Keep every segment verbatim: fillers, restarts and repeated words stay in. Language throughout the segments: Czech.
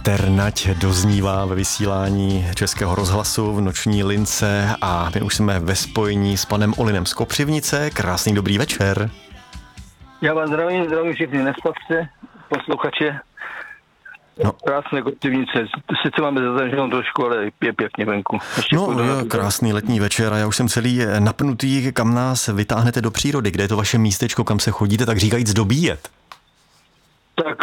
Ternať doznívá ve vysílání Českého rozhlasu v noční lince a my už jsme ve spojení s panem Olinem z Kopřivnice. Krásný dobrý večer. Já vás zdravím, zdravím všechny nespavce, posluchače. No. Krásné Kopřivnice. Sice máme zataženou trošku, ale je pěkně venku. Ještě no, jo, krásný letní večer a já už jsem celý napnutý, kam nás vytáhnete do přírody. Kde je to vaše místečko, kam se chodíte, tak říkajíc dobíjet? Tak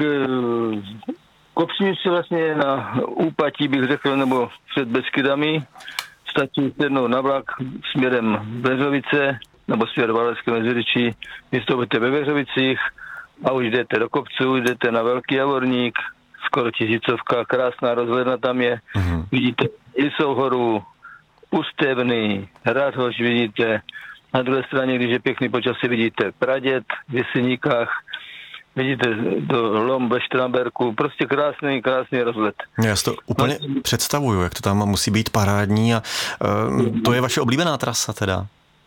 Kopřivnice vlastně na úpatí, bych řekl, nebo před Beskydami. Stačí sednout na vlak směrem Veřovice, nebo směr Valašské Meziříčí, vystoupíte ve Veřovicích a už jdete do kopců, jdete na Velký Javorník, skoro tisícovka, krásná rozhledna tam je. Mm-hmm. Vidíte Lisou horu, Pustevny, Radhoš vidíte. Na druhé straně, když je pěkný počasí, vidíte Praděd v Jeseníkách, vidíte do Lom ve Štramberku, prostě krásný, krásný rozhled. Já si to úplně no, představuju, jak to tam musí být parádní a uh, to je vaše oblíbená trasa teda?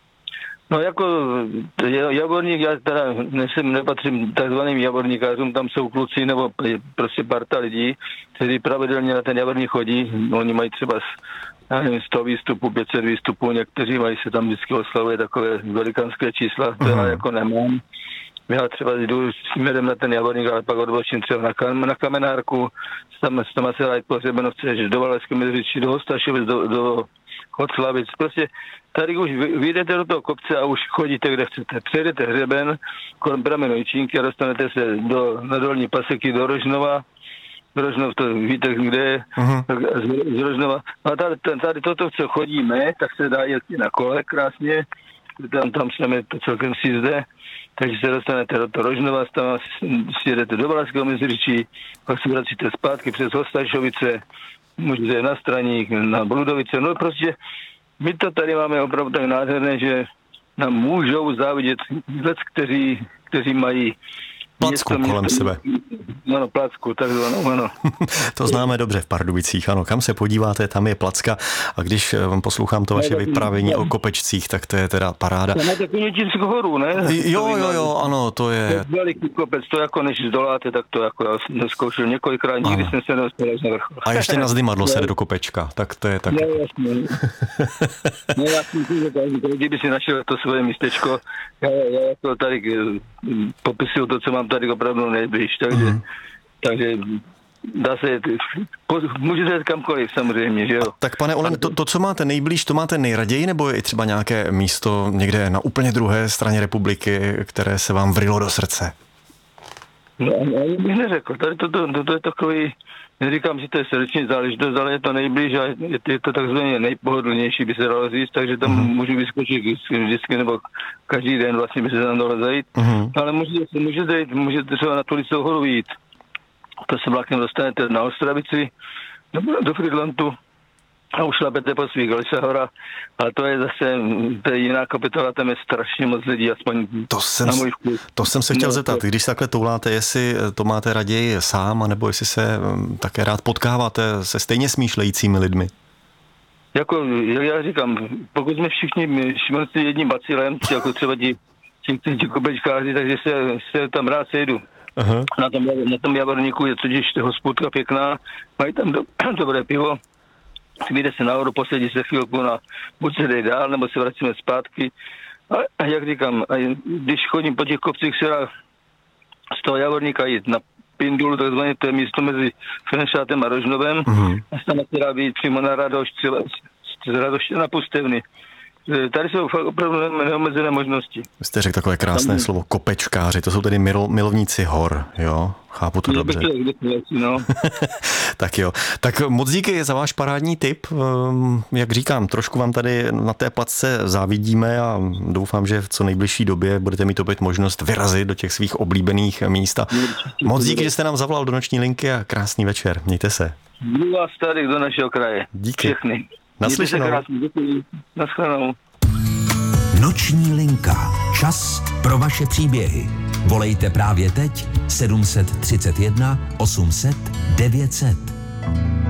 No jako Javorník, já teda nesem, nepatřím takzvaným javorníkářům, tam jsou kluci nebo prostě parta lidí, kteří pravidelně na ten Javorník chodí, oni mají třeba já nevím, sto výstupů, pět set výstupů, někteří mají se tam vždycky oslavuje takové velikánské čísla, to já jako nemám. Já třeba jdu směrem na ten Javorník, ale pak odbočím třeba na, kam, na Kamenárku, tam, tam se dají po Hřebenovce, až do Valašské Meziříčí, do Hostašovic, do, do Hoclavic. Prostě tady už vyjdete do toho kopce a už chodíte, kde chcete. Přejdete hřeben kolem pramenu Jičínky a dostanete se do, na dolní paseky do Rožnova. Rožnov, to víte, kde je, uh-huh. z, z Rožnova. A tady, tady toto, co chodíme, tak se dá jet na kole krásně. Tam, tam jsme to celkem si zde. Takže se dostanete do toho Rožnova, tam si jedete do Valašského Meziříčí, pak se vracíte zpátky přes Hostašovice, můžete jít na Straník, na Bludovice. No prostě my to tady máme opravdu tak nádherné, že nám můžou závidět vůbec, kteří, kteří mají placku město, kolem město, sebe. Ano, placku, takzvanou, ano. To známe dobře v Pardubicích, ano. Kam se podíváte, tam je placka. A když poslouchám to vaše vyprávění o Kopečcích, tak to je teda paráda. To máte Kunětínskou horu, ne? Jo, jo, jo, ano, to je... To je veliký kopec, to jako než zdoláte, tak to jako já jsem zkoušel několikrát, nikdy jsem se nedostal na vrchol. A ještě na Zdymadlo se jde do Kopečka, tak to je tak... No, jasně. No, jasně, kdyby si našel to svoje místečko, já, já jako tady popisuju to, co mám tady opravdu nejblíž, takže, mm. takže dá se, můžete jít kamkoliv samozřejmě, že jo. Tak pane Olen, to, to, co máte nejblíž, to máte nejraději, nebo je i třeba nějaké místo někde na úplně druhé straně republiky, které se vám vrylo do srdce? No, já bych neřekl, tady to, to, to, to je takový, neříkám, že to je srdeční záležitost, ale je to nejblíž a je, je to takzvaně nejpohodlnější, by se dalo říct, takže tam mm. můžu vyskočit vždycky, nebo každý den vlastně by se tam dalo zajít, mm. ale můžete, můžete jít, můžete třeba na tu Lisou horu jít, to se vlakem dostanete na Ostravici, nebo do Frýdlantu a ušlapete po svých Lisa hora, ale to je zase, to je jiná kapitola, tam je strašně moc lidí, aspoň to jsem, na můj vkus. To jsem se chtěl no, zeptat, když takhle touláte, jestli to máte raději sám, anebo jestli se také rád potkáváte se stejně smýšlejícími lidmi? Jako, já říkám, pokud jsme všichni šmrci jedním bacilem, jako třeba ti, ti, ti kopečkáři, takže se, se tam rád sejdu. Uh-huh. Na tom, na tom Javorníku je totiž hospůdka pěkná, mají tam do, dobré pivo, vyjde se nahoru, posedí se chvilku na, buď se jde dál, nebo se vracíme zpátky. A, a jak říkám, a když chodím po těch kopcích, se dá z toho Javorníka jít na Pindulu, takzvaně to je místo mezi Frenšátem a Rožnovem, uh-huh. a tam se dá být přímo na Radoš, třeba z Radoště na Pustevny. Tady jsou fakt opravdu neomezené možnosti. Vy jste řekl takové krásné tam... slovo kopečkáři, to jsou tedy milo, milovníci hor, jo? Chápu to dobře. No. Tak jo. Tak moc díky za váš parádní tip. Jak říkám, trošku vám tady na té placce závidíme a doufám, že v co nejbližší době budete mít opět možnost vyrazit do těch svých oblíbených míst. A moc díky, že jste nám zavolal do noční linky a krásný večer. Mějte se. Jdu vás tady do našeho kraje. Díky. Všechny. Naslyšenou. Naschledanou. Noční linka. Čas pro vaše příběhy. Volejte právě teď sedm set třicet jedna osm set devět set.